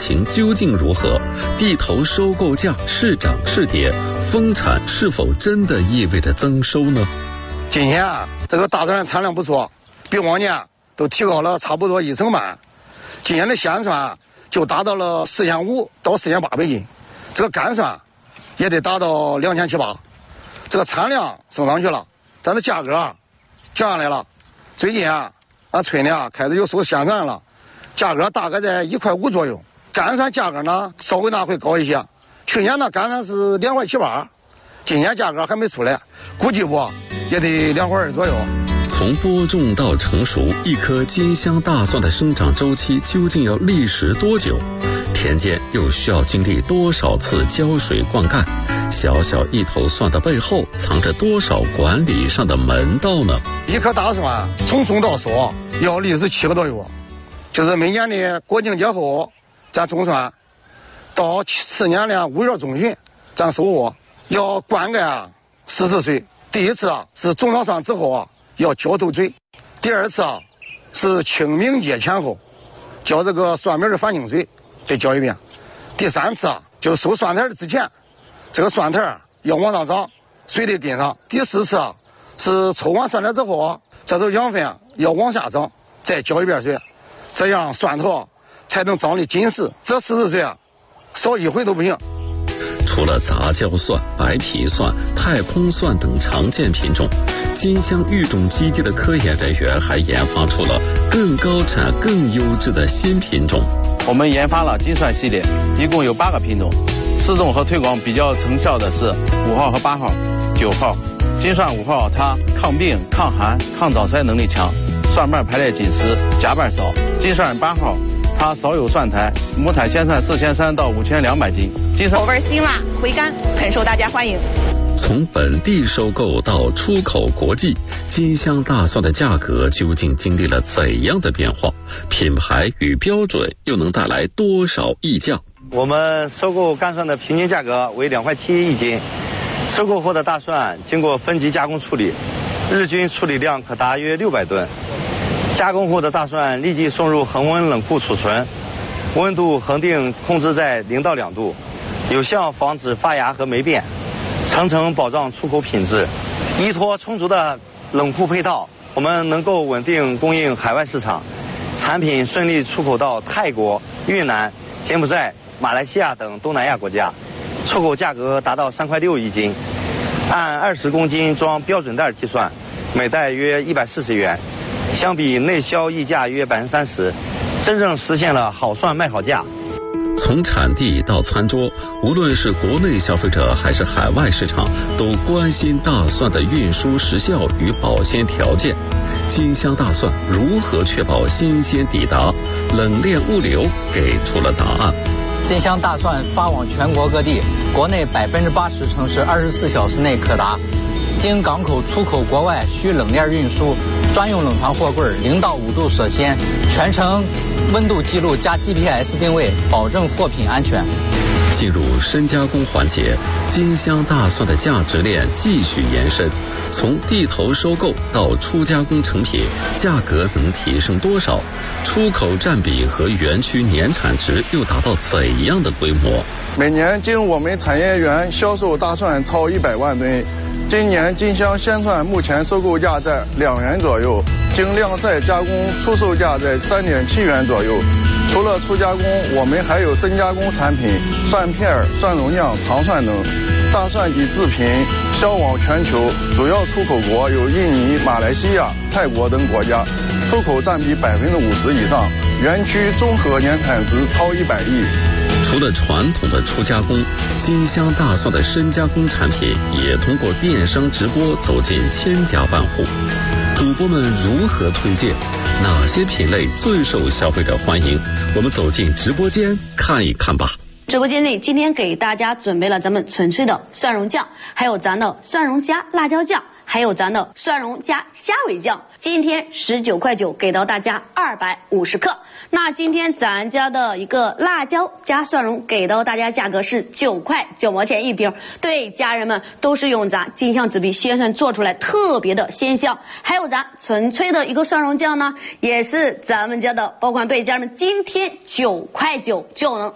情究竟如何？地头收购价是涨是跌？丰产是否真的意味着增收呢？ 今年这个大蒜产量不错，比往年都提高了差不多1成半。今年的鲜蒜就达到了4500到4800斤，这个干蒜也得达到2700。这个产量升上去了，但是价格降下来了。最近村里开始有收鲜蒜了，价格大概在1块5左右。干蒜价格呢稍微会高一些，去年呢干蒜是2块78，今年价格还没出来，估计也得2块2左右。 从播种到成熟，一颗金香大蒜的生长周期究竟要历时多久？田间又需要经历多少次浇水灌溉？小小一头蒜的背后藏着多少管理上的门道呢？ 一颗大蒜从种到收要历时7个多月，就是每年的国庆节后咱种蒜，到次年的5月中旬咱收获。要灌溉14水，第一次是种上蒜之后要浇头水，第二次是清明节前后浇这个蒜苗的反净水，得浇一遍。第三次就是收蒜苔之前，这个蒜苔要往上长，水得跟上。第四次是抽完蒜苔之后，这头养分要往下长，再浇一遍水，这样蒜头才能长得紧实。这40岁少一回都不行。 除了杂交蒜、白皮蒜、太空蒜等常见品种，金香育种基地的科研人员还研发出了更高产、更优质的新品种。 我们研发了金蒜系列，一共有8个品种，试种和推广比较成效的是5号和8号、9号。金蒜5号它抗病、抗寒、抗早衰能力强，蒜瓣排列紧实，夹瓣少。金蒜8号它少有蒜苔，母产鲜蒜4300到5200斤。 口味辛辣回甘，很受大家欢迎。 从本地收购到出口国际，金香大蒜的价格究竟经历了怎样的变化？品牌与标准又能带来多少溢价？ 我们收购干蒜的平均价格为2块7一斤，收购后的大蒜经过分级加工处理，日均处理量可达约600吨。加工后的大蒜立即送入恒温冷库储存，温度恒定控制在0到2度，有效防止发芽和霉变，层层保障出口品质。依托充足的冷库配套，我们能够稳定供应海外市场，产品顺利出口到泰国、越南、柬埔寨、马来西亚等东南亚国家，出口价格达到3块6一斤，按20公斤装标准袋计算，每袋约140元，相比内销溢价约30%，真正实现了好蒜卖好价。 从产地到餐桌，无论是国内消费者还是海外市场，都关心大蒜的运输时效与保鲜条件。金香大蒜如何确保新鲜抵达？冷链物流给出了答案。 金香大蒜发往全国各地，国内80%城市24小时内可达。经港口出口国外需冷链运输，专用冷藏货柜0到5度锁鲜，全程温度记录加 GPS 定位，保证货品安全。 进入深加工环节，金香大蒜的价值链继续延伸，从地头收购到初加工成品，价格能提升多少？出口占比和园区年产值又达到怎样的规模？ 每年经我们产业园销售大蒜超100万吨。今年金香鲜蒜目前收购价在2元左右，经晾晒加工出售价在3.7元左右。除了初加工，我们还有深加工产品，蒜片、蒜蓉酱、糖蒜等。大蒜及制品销往全球，主要出口国有印尼、马来西亚、泰国等国家，出口占比50%以上。园区综合年产值超100亿。 除了传统的初加工，金香大蒜的深加工产品也通过电商直播走进千家万户。主播们如何推荐？哪些品类最受消费者欢迎？我们走进直播间看一看吧。 直播间内今天给大家准备了咱们纯粹的蒜蓉酱，还有咱的蒜蓉加辣椒酱，还有咱的蒜蓉加虾尾酱。今天19块9给到大家250克。那今天咱家的一个辣椒加蒜蓉给到大家价格是9块9毛钱一瓶。对家人们都是用咱金香纸皮鲜蒜做出来，特别的鲜香。还有咱纯粹的一个蒜蓉酱呢，也是咱们家的爆款。对家人们，今天9块9就能